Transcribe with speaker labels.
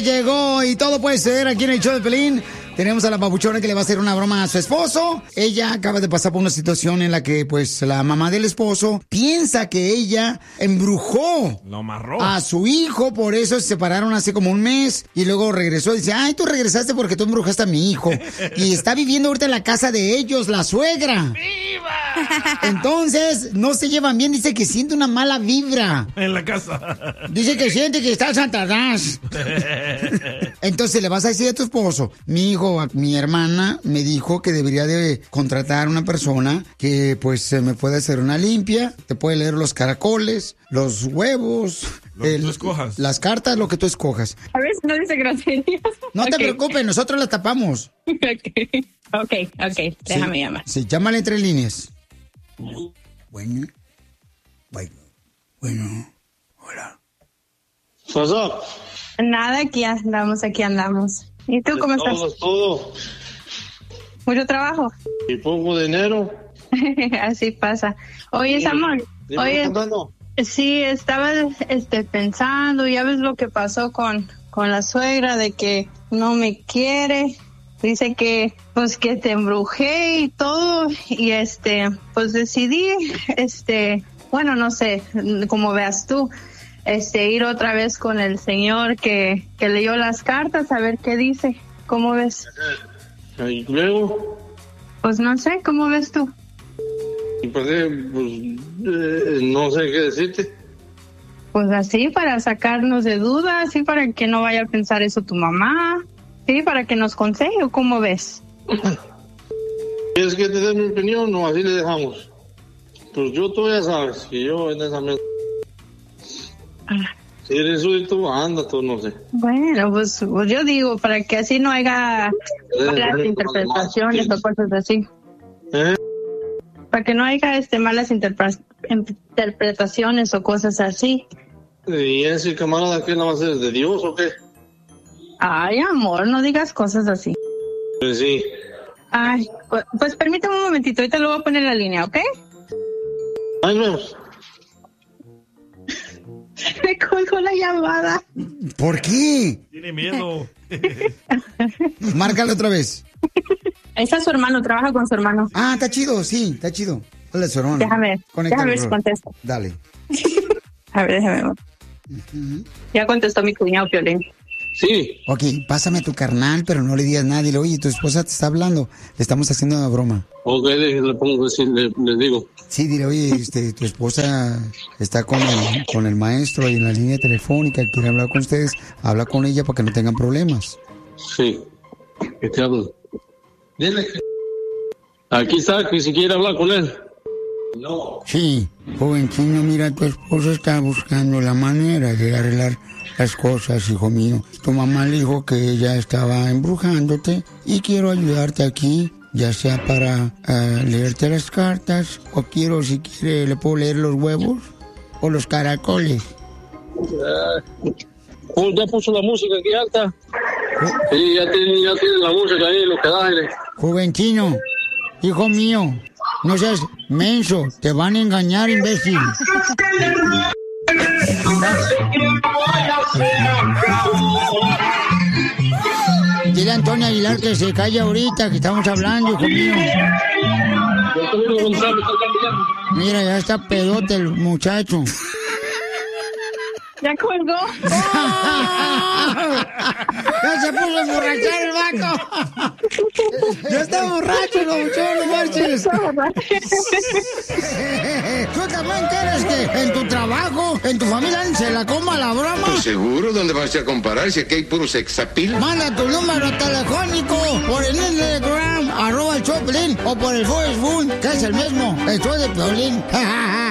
Speaker 1: Señores, llegó y todo puede ser aquí en el show de Pelín. Tenemos a la papuchona que le va a hacer una broma a su esposo. Ella acaba de pasar por una situación en la que, pues, la mamá del esposo piensa que ella embrujó
Speaker 2: Lo amarró
Speaker 1: a su hijo, por eso se separaron hace como un mes y luego regresó y dice, ay, tú regresaste porque tú embrujaste a mi hijo. Y está viviendo ahorita en la casa de ellos, la suegra. ¡Viva! Entonces, no se llevan bien, dice que siente una mala vibra.
Speaker 2: En la casa.
Speaker 1: Dice que siente que está Satanás. Entonces le vas a decir a tu esposo, mi hermana me dijo que debería de contratar a una persona que pues me puede hacer una limpia, te puede leer los caracoles, los huevos,
Speaker 2: lo que tú escojas,
Speaker 1: las cartas, lo que tú escojas.
Speaker 3: A ver si no dice groserías.
Speaker 1: No te preocupes, nosotros las tapamos.
Speaker 3: Ok, déjame llamar.
Speaker 1: Sí, llámale entre líneas. Bueno, hola.
Speaker 4: Pasó.
Speaker 3: Nada, aquí andamos. ¿Y tú cómo estás?
Speaker 4: Todo.
Speaker 3: ¿Mucho trabajo?
Speaker 4: Y poco dinero.
Speaker 3: Así pasa. Oye, amor. Oye, sí, estaba pensando, ya ves lo que pasó con la suegra, de que no me quiere. Dice que, pues, que te embrujé y todo. Y pues decidí, bueno, no sé, como veas tú, ir otra vez con el señor que leyó las cartas, a ver qué dice. ¿Cómo ves?
Speaker 4: ¿Y luego?
Speaker 3: Pues no sé, ¿cómo ves tú?
Speaker 4: Pues, no sé qué decirte.
Speaker 3: Pues así, para sacarnos de dudas, así para que no vaya a pensar eso tu mamá, sí, para que nos aconseje, ¿cómo ves?
Speaker 4: ¿Quieres que te dé mi opinión o así le dejamos? Pues tú ya sabes que yo en esa mesa... Si eres tú, anda tú, no sé.
Speaker 3: Bueno, pues yo digo, para que así no haya malas interpretaciones o cosas así. Para que no haya malas interpretaciones o cosas así.
Speaker 4: ¿Y ese camarada qué no va a ser? ¿De Dios o qué?
Speaker 3: Ay, amor, no digas cosas así.
Speaker 4: Pues sí.
Speaker 3: Ay, pues permítame un momentito, ahorita lo voy a poner en la línea, ¿ok?
Speaker 4: Ahí vemos.
Speaker 3: Me colgó la llamada.
Speaker 1: ¿Por qué?
Speaker 2: Tiene miedo.
Speaker 1: Márcale otra vez.
Speaker 3: Ese es su hermano, trabaja con su hermano.
Speaker 1: Ah, está chido, sí, está chido. Hola, su hermano.
Speaker 3: Déjame ver si contesta.
Speaker 1: Dale.
Speaker 3: A ver, déjame ver. Ya contestó mi cuñado Piolín.
Speaker 4: Sí.
Speaker 1: Ok, pásame a tu carnal, pero no le digas nada. Dile, oye, tu esposa te está hablando. Le estamos haciendo una broma.
Speaker 4: Ok, le pongo así, le digo.
Speaker 1: Sí, dile, oye, tu esposa está con el maestro ahí en la línea telefónica, quiere hablar con ustedes. Habla con ella para que no tengan problemas.
Speaker 4: Sí. ¿Qué te hablo? Dile que... Aquí está, que si quiere hablar con él. No.
Speaker 1: Sí, joven chino, mira, tu esposa está buscando la manera de arreglar las cosas, hijo mío. Tu mamá le dijo que ella estaba embrujándote y quiero ayudarte aquí, ya sea para leerte las cartas o si quiere, le puedo leer los huevos o los caracoles.
Speaker 4: Ya puso la música aquí alta. Sí, ya tiene la música ahí, lo que da aire.
Speaker 1: Joven chino, hijo mío, no seas menso, te van a engañar, imbécil. Dile a Antonio Aguilar que se calle ahorita, que estamos hablando, hijo mío. Mira, ya está pedote el muchacho.
Speaker 3: ¿Ya colgó?
Speaker 1: ¡Ya se puso a emborrachar el vaco! ¡Ya está borracho, no marches! ¿Tú también quieres que en tu trabajo, en tu familia, se la coma la broma?
Speaker 5: Pues seguro, ¿dónde vas a comparar si aquí hay puro sexapil?
Speaker 1: Manda tu número telefónico por el Instagram, @el Choplin, o por el Facebook, que es el mismo, el show de Piolín.